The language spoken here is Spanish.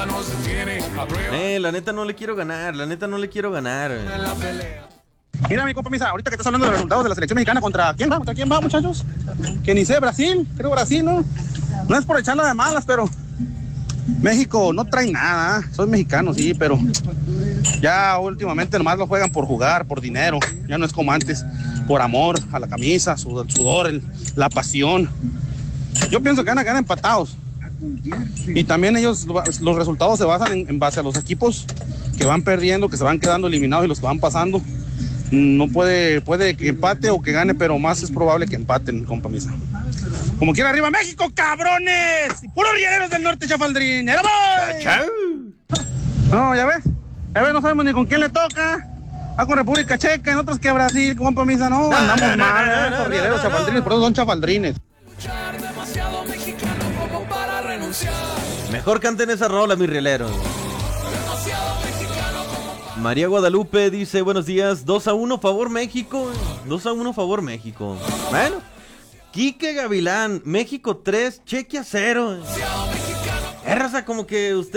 La neta no le quiero ganar, la neta no le quiero ganar. Mira, mi compa Misa, ahorita que estás hablando de los resultados de la selección mexicana, ¿contra quién va? ¿Contra quién va, muchachos? Que ni sé, Brasil, creo Brasil, ¿no? No es por echarla de malas, pero México no trae nada, soy mexicano, sí, pero ya últimamente nomás lo juegan por jugar, por dinero, ya no es como antes, por amor a la camisa, sudor, la pasión. Yo pienso que van a quedar empatados. Y también ellos, los resultados se basan en base a los equipos que van perdiendo, que se van quedando eliminados y los que van pasando. No puede que empate o que gane, pero más es probable que empaten, compa Misa. Como quiera, arriba México, cabrones. Y puros rieleros del norte, chafaldrín. ¡Ya voy! No, ya ves, no sabemos ni con quién le toca. Va con República Checa, en otros que Brasil, compa Misa. No, andamos mal, esos rieleros, chafaldrines, por eso son chafaldrines. Mejor canten esa rola, mis rieleros. María Guadalupe dice, buenos días, 2-1 favor México. 2-1 favor México. Bueno, Quique Gavilán, México 3, Chequia 0. Raza, como que usted